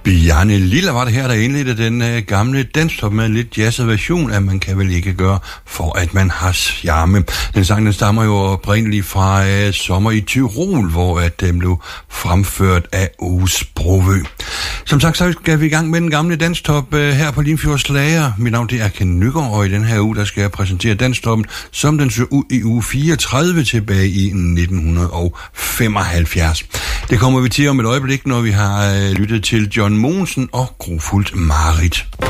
Bjarne Lilla var det her, der indledte den gamle danstop med en lidt jazzet version af Man kan vel ikke gøre, for at man har charme. Den sang, den stammer jo oprindeligt fra Sommer i Tyrol, hvor den blev fremført af Aage Brovø. Som sagt, så skal vi i gang med den gamle danstop her på Limfjords Slager. Mit navn det er Ken Nygaard, og i den her uge, der skal jeg præsentere danstoppen, som den så ud i uge 34 tilbage i 1975. Det kommer vi til om et øjeblik, når vi har lyttet til John Mogensen og Grufuldt Marit.